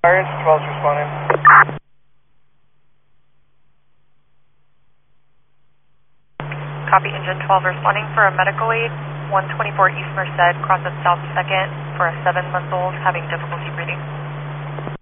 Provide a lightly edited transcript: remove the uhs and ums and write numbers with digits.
Fire engine 12 is responding. Copy, engine 12 responding for a medical aid, 124 East Merced, crosses South 2nd for a 7-month-old having difficulty breathing.